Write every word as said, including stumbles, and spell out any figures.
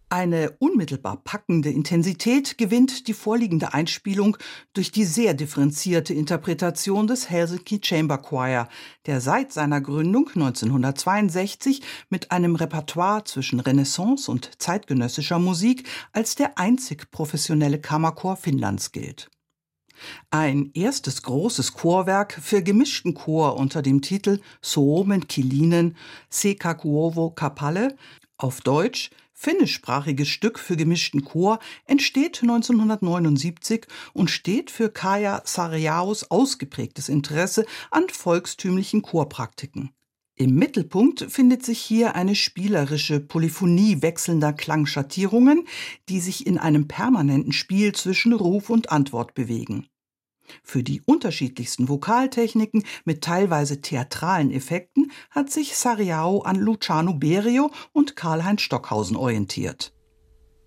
Eine unmittelbar packende Intensität gewinnt die vorliegende Einspielung durch die sehr differenzierte Interpretation des Helsinki Chamber Choir, der seit seiner Gründung neunzehnhundertzweiundsechzig mit einem Repertoire zwischen Renaissance und zeitgenössischer Musik als der einzig professionelle Kammerchor Finnlands gilt. Ein erstes großes Chorwerk für gemischten Chor unter dem Titel Suomen kielinen Sekakuovo Kappale, auf Deutsch finnischsprachiges Stück für gemischten Chor, entsteht neunzehnhundertneunundsiebzig und steht für Kaija Saariahos ausgeprägtes Interesse an volkstümlichen Chorpraktiken. Im Mittelpunkt findet sich hier eine spielerische Polyphonie wechselnder Klangschattierungen, die sich in einem permanenten Spiel zwischen Ruf und Antwort bewegen. Für die unterschiedlichsten Vokaltechniken mit teilweise theatralen Effekten hat sich Saariaho an Luciano Berio und Karlheinz Stockhausen orientiert.